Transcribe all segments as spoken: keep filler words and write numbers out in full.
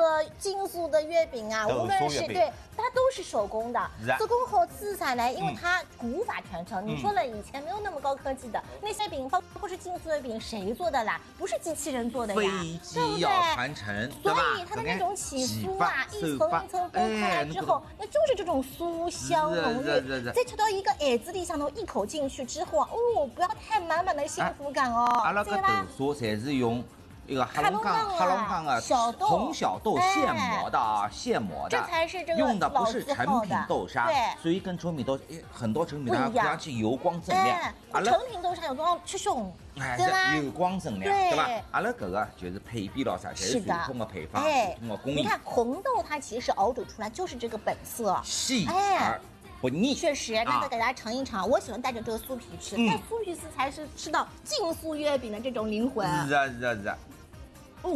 个金苏的月饼啊，无论是对，它都是手工的。手工好吃啥呢？因为它古法传承。你说了，以前没有那么高科技的那些饼，包括是金苏月饼，谁做的啦？不是机器人做的呀， 对不对？ 传承，所以它的那种起酥啊，一层一层剥开来之后，那就是这种酥香浓郁。再吃到一个耳子里向头，一口进去之后啊，哦，不要太满满的幸福感哦。 阿拉个豆沙侪是用。一个黑龙江黑龙江啊，红小豆现磨的啊，现磨的， 这才是这个用的不是成品豆沙，对，所以跟成品豆很多成品它看上去油光锃亮， 阿拉成品豆沙有光吃凶， 对吧？油光锃亮，对吧？阿拉搿个就是配比咯啥，侪是传统的配方，传统的工艺。 你看红豆它其实熬煮出来就是这个本色， 细而不腻。 确实，那再给大家尝一尝，我喜欢带着这个酥皮吃，但酥皮丝才是吃到净酥月饼的这种灵魂。 是啊是啊是啊。 嗯，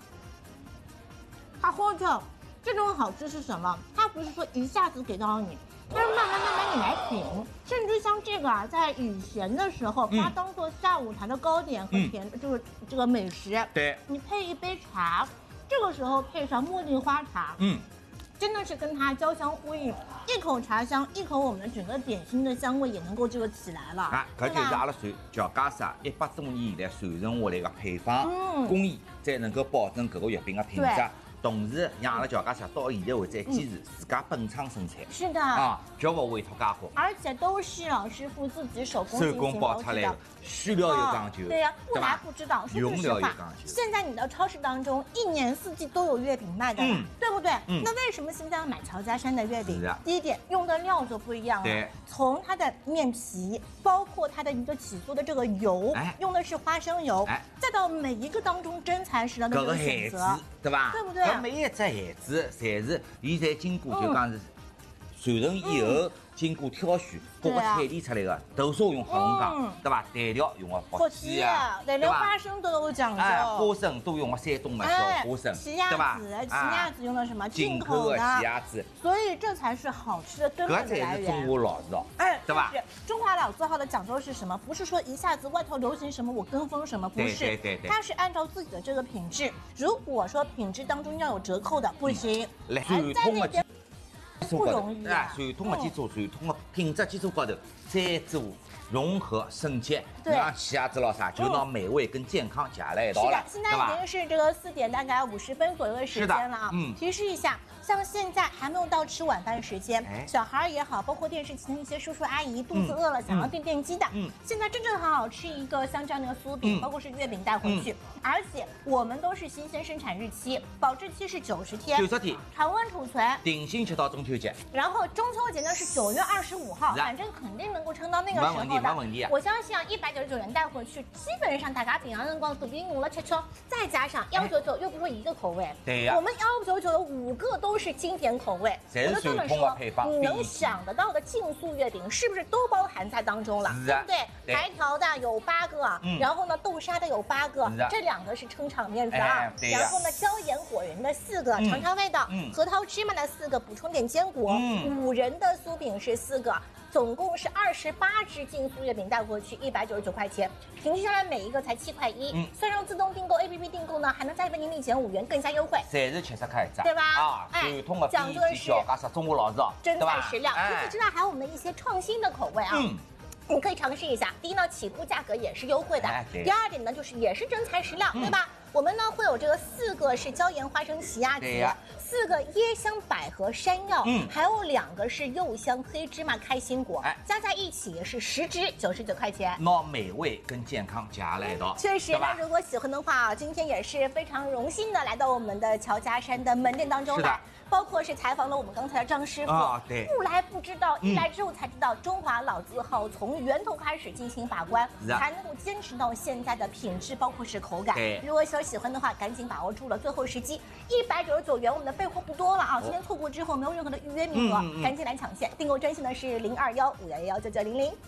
它或者这种好吃是什么？它不是说一下子给到你，它是慢慢慢慢你来品。甚至像这个啊，在以前的时候，它当做下午茶的糕点和甜，嗯、就是这个美食。 对， 你配一杯茶，这个时候配上茉莉花茶，嗯。真的是跟它交相呼应，一口茶香，一口我们整个点心的香味也能够这个起来了。 啊，搿就是阿拉传乔家沙一百多年以来传承下来的配方、嗯、工艺，才能够保证搿个月饼的品质。同时，让阿拉乔家沙到现在为止坚持自家本厂生产。 是的啊，绝不委托家伙。 而且都是老师傅自己手工手工包出来的，需料有讲究。 对呀，不来不知道。 用料有讲究。 现在你到超市当中，一年四季都有月饼卖的，对不对？那为什么现在要买乔家山的月饼？第一点，用的料就不一样了。对，从它的面皮，包括它的一个起酥的这个油，用的是花生油，再到每一个当中真材实料的这个选择， 对吧？ 对不对？ 每一只孩子，侪是现在经过就讲是传承以后，经过挑选，各个菜里出来的豆沙用黑龙江，对吧？调料用的福建啊， 对，连花生都有讲究， 花生都用了山东的小花生， 对吧？奇亚籽用的什么？进口的奇亚籽， 所以这才是好吃的根本的来源。 这才是中华老字号，哎，对吧？ 中华老字号的讲究是什么？不是说一下子外头流行什么我跟风什么，不是， 对对对， 它是按照自己的这个品质。如果说品质当中要有折扣的，不行，还在那边。不容易啊！ 传统的基础、传统的品质基础高头再做融合升级，让奇亚籽咯啥，就让美味跟健康加在一道了。 是的，现在已经是这个四点大概五十分左右的时间了啊。嗯，提示一下，像现在还没有到吃晚饭时间，小孩也好，包括电视前的一些叔叔阿姨，肚子饿了想要垫垫饥的，嗯，现在正正好好吃一个像这样的酥饼，包括是月饼带回去，而且我们都是新鲜生产日期，保质期是九十天， 九十天， 常温储存， 定薪吃到中秋节。 然后中秋节呢是九月二十五号，反正肯定能够撑到那个时候的。我相信啊，一百九十九元带回去，基本上大家平常辰光肚皮饿了吃吃，再加上幺九九，又不说一个口味， 对呀， 我们幺九九有五个都是经典口味。 我就这么说， 你能想得到的净酥月饼是不是都包含在当中了？对不对？白条的有八个，然后呢豆沙的有八个，这两个是撑场面子啊。然后呢椒盐果仁的四个，尝尝味道。核桃芝麻的四个，补充点坚果。五仁的酥饼是四个。总共是二十八只净酥月饼带过去，一百九十九块钱，平均下来每一个才七块一。嗯，算上自动订购 A P P 订购呢，还能再为您立减五元，更加优惠。 侪是七十块一只， 对吧？ 啊，传统的讲究的是小家是中国老字号， 真材实料。除此之外，还有我们的一些创新的口味啊。嗯。你可以尝试一下。第一呢，起步价格也是优惠的。第二点呢，就是也是真材实料，对吧？我们呢会有这个四个是椒盐花生奇亚籽，四个椰香百合山药，嗯，还有两个是柚香黑芝麻开心果，哎，加在一起是十支九十九块钱。 那美味跟健康加来的， 确实。那如果喜欢的话啊，今天也是非常荣幸的来到我们的乔家山的门店当中来。包括是采访了我们刚才的张师傅，啊，对，不来不知道，一来之后才知道中华老字号从源头开始进行把关，才能够坚持到现在的品质，包括是口感。如果说喜欢的话，赶紧把握住了最后时机，一百九十九元，我们的备货不多了啊，今天错过之后没有任何的预约名额，嗯嗯、赶紧来抢先。订购专线呢是零二幺五幺幺九九零零。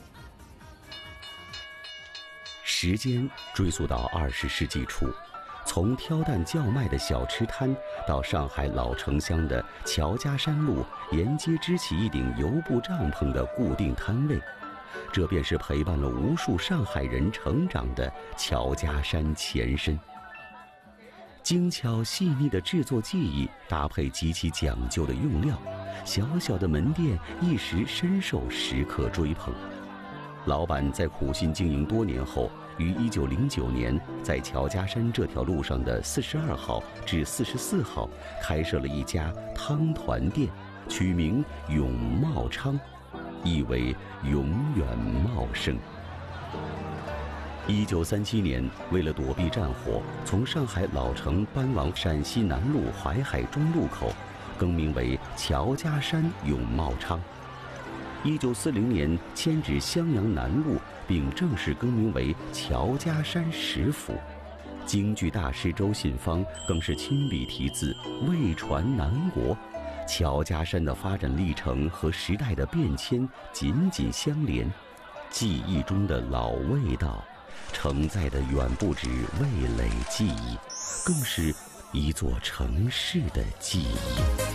时间追溯到二十世纪初。从挑担叫卖的小吃摊，到上海老城乡的乔家山路沿街支起一顶油布帐篷的固定摊位，这便是陪伴了无数上海人成长的乔家山前身。 精巧细腻的制作技艺搭配极其讲究的用料，小小的门店一时深受食客追捧。老板在苦心经营多年后，于一九零九年在乔家山这条路上的四十二号至四十四号开设了一家汤团店，取名永茂昌，意为永远茂盛。一九三七年，为了躲避战火，从上海老城搬往陕西南路淮海中路口，更名为乔家山永茂昌。一九四零年迁至襄阳南路，并正式更名为乔家山食府。京剧大师周信芳更是亲笔题字“为传南国”。乔家山的发展历程和时代的变迁紧紧相连，记忆中的老味道，承载的远不止味蕾记忆，更是一座城市的记忆。